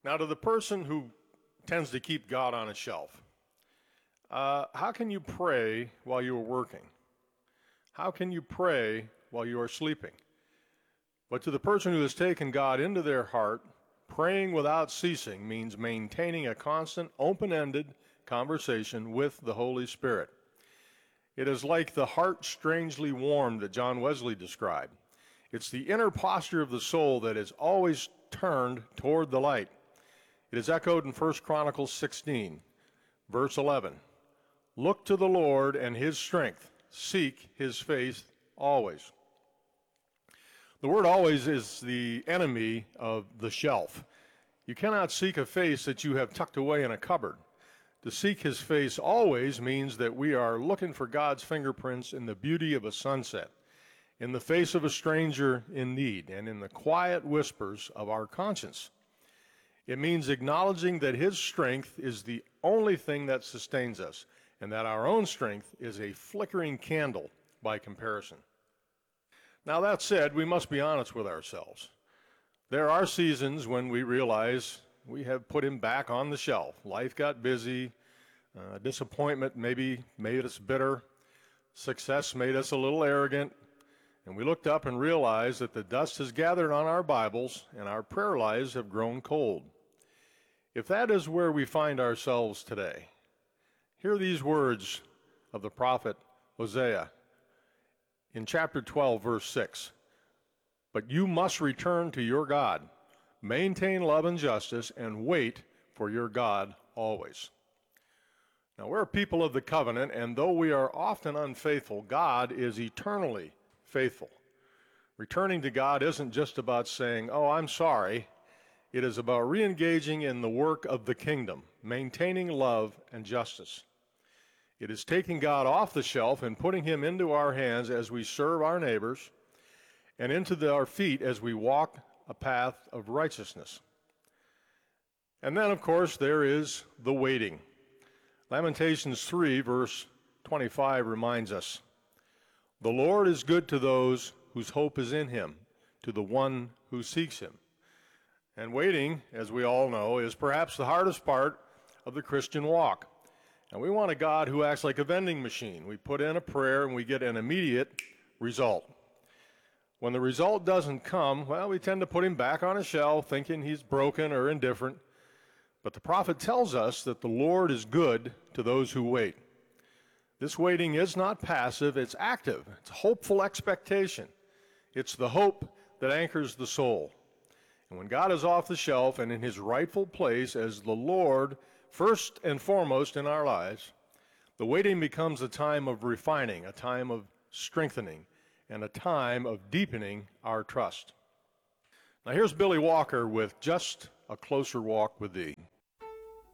Now, to the person who tends to keep God on a shelf, how can you pray while you are working? How can you pray while you are sleeping? But to the person who has taken God into their heart, praying without ceasing means maintaining a constant, open-ended conversation with the Holy Spirit. It is like the heart strangely warmed that John Wesley described. It's the inner posture of the soul that is always turned toward the light. It is echoed in 1 Chronicles 16, verse 11. Look to the Lord and his strength. Seek his face always. The word always is the enemy of the shelf. You cannot seek a face that you have tucked away in a cupboard. To seek his face always means that we are looking for God's fingerprints in the beauty of a sunset, in the face of a stranger in need, and in the quiet whispers of our conscience. It means acknowledging that his strength is the only thing that sustains us, and that our own strength is a flickering candle by comparison. Now, that said, we must be honest with ourselves. There are seasons when we realize we have put him back on the shelf. Life got busy. Disappointment maybe made us bitter. Success made us a little arrogant. And we looked up and realized that the dust has gathered on our Bibles and our prayer lives have grown cold. If that is where we find ourselves today, hear these words of the prophet Hosea in chapter 12, verse 6. But you must return to your God, maintain love and justice, and wait for your God always. Now, we're people of the covenant, and though we are often unfaithful, God is eternally faithful. Returning to God isn't just about saying, oh, I'm sorry. It is about re-engaging in the work of the kingdom, maintaining love and justice. It is taking God off the shelf and putting him into our hands as we serve our neighbors, and into our feet as we walk a path of righteousness. And then, of course, there is the waiting. Lamentations 3, verse 25 reminds us, the Lord is good to those whose hope is in him, to the one who seeks him. And waiting, as we all know, is perhaps the hardest part of the Christian walk. And we want a God who acts like a vending machine. We put in a prayer and we get an immediate result. When the result doesn't come, well, we tend to put him back on a shelf thinking he's broken or indifferent. But the prophet tells us that the Lord is good to those who wait. This waiting is not passive, it's active. It's hopeful expectation. It's the hope that anchors the soul. And when God is off the shelf and in his rightful place as the Lord first and foremost in our lives, the waiting becomes a time of refining, a time of strengthening, and a time of deepening our trust. Now here's Billy Walker with Just a Closer Walk with Thee.